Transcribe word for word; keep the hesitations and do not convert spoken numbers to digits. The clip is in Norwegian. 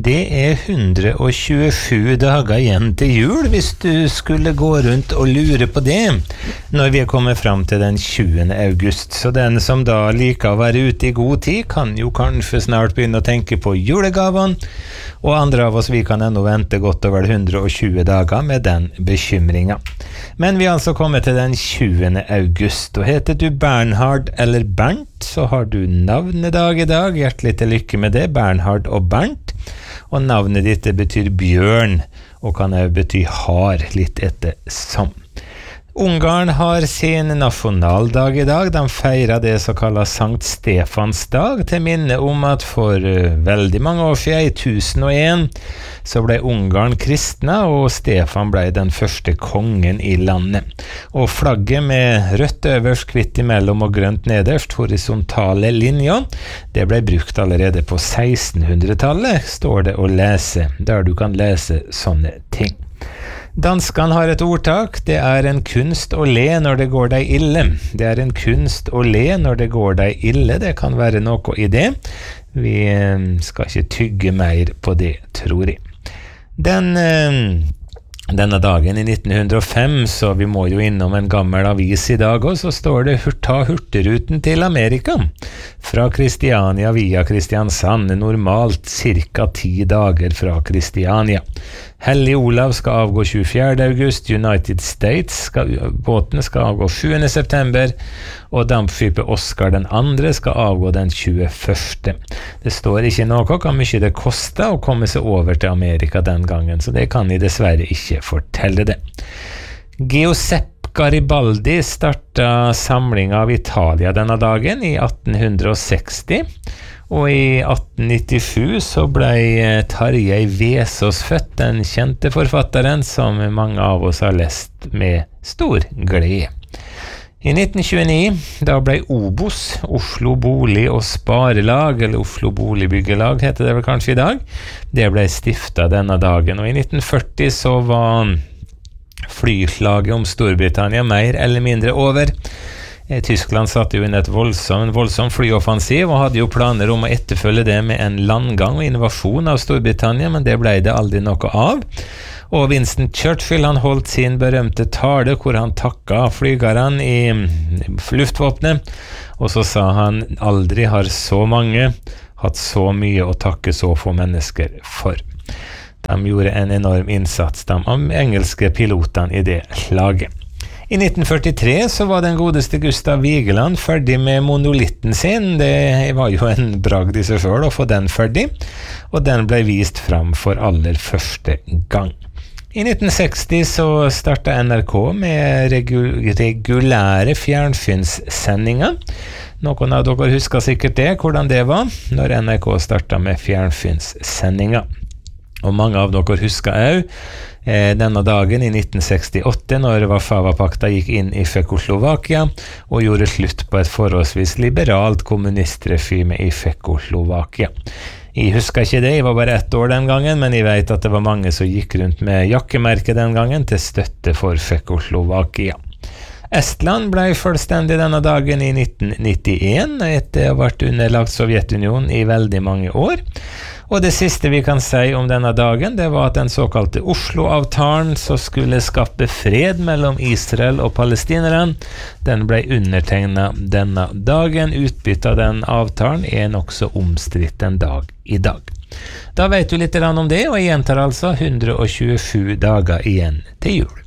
Det er hundre og tjuesju dager igjen til jul, hvis du skulle gå rundt og lure på det, når vi er kommet frem til den tjuende august. Så den som da liker å være ute i god tid, kan jo kanskje snart begynne å tenke på julegavene, og andre av oss, vi kan ennå vente godt over hundre og tjue dager med den bekymringen. Men vi er altså kommet til den tjuende august, og heter du Bernhard eller Bernt, så har du navnedag i dag. Hjertelig til lykke med det, Bernhard og Bernt. Og navnet ditt det betyr bjørn, og kan også bety har, litt etter som. Ungarn har sin nasjonaldag i dag. De feirer det som kalles Sankt Stefans dag, til minne om at for uh, veldig mange år siden, i tusen og en, så ble Ungarn kristne, og Stefan ble den første kongen i landet. Og flagget med rødt øverst, hvitt imellom og grønt nederst, horisontale linjer, det ble brukt allerede på sekstenhundretallet, står det å lese, der du kan lese sånne ting. Danskene har et ordtak, det er en kunst å le når det går deg ille. Det er en kunst å le når det går deg ille, det kan være noe i det. Vi skal ikke tygge mer på det, tror jeg. Den, denne dagen i nitten hundre og fem, så vi må jo innom en gammel avis i dag, og så står det «Ta hurtigruten til Amerika». Fra Kristiania via Kristiansand, normalt cirka ti dager fra Kristiania. Hellig Olav skal avgå tjuefjerde august, United States, skal, båten skal avgå sjuende september, og dampskipet Oscar den andre skal avgå den tjueførste. Det står ikke noe hvor mye det koster å komme seg over til Amerika den gangen, så det kan jeg dessverre ikke fortelle det. Giuseppe Garibaldi startet samling av Italia denne dagen i atten seksti, og i atten nittisju så ble Tarjei Vesaas født, den kjente forfatteren som mange av oss har lest med stor glede. I nitten tjueni, da ble Obos, Oslo Bolig- og Sparelag, eller Oslo Boligbyggelag heter det vel kanskje i dag, det ble stiftet denne dagen, og i nitten førti så var flyslaget om Storbritannia mer eller mindre over. Tyskland satte jo inn et voldsom, en voldsom flyoffensiv og hadde jo planer om å etterfølge det med en landgang og invasjon av Storbritannia, men det ble det aldri noe av. Og Winston Churchill han holdt sin berømte tale hvor han takket flygerne i luftvåpenet, og så sa han aldri har så mange hatt så mye å takke så få mennesker for. De gjorde en enorm innsats, de engelske pilotene i det laget. I nitten førtitre så var den godeste Gustav Vigeland ferdig med monolitten sin. Det var jo en bragd i seg selv å få den ferdig, og den ble vist fram for aller første gang. I nitten seksti så startet N R K med regu- regulære fjernsynssendinger. Noen av dere husker sikkert det, hvordan det var, når N R K startet med fjernsynssendinger. Og mange av dere husker også eh, denne dagen i nitten sekstiåtte, når Warszawa-pakta gikk inn i Tsjekkoslovakia og gjorde slutt på et forholdsvis liberalt kommunistregime i Tsjekkoslovakia. Jeg husker ikke det, jeg var bare ett år den gangen, men jeg vet at det var mange som gikk rundt med jakkemerke den gangen til støtte for Tsjekkoslovakia. Estland ble fullstendig denne dagen i nitten nittien, etter å ha vært underlagt Sovjetunionen i veldig mange år. Og det siste vi kan si om denne dagen, det var at den såkalte Oslo-avtalen som skulle skape fred mellom Israel og palestinerne, den ble undertegnet denne dagen. Utbyttet av den avtalen er nok så omstridt en dag i dag. Da vet du litt om det, og jeg gjentar altså hundre og tjuesju dager igjen til jul.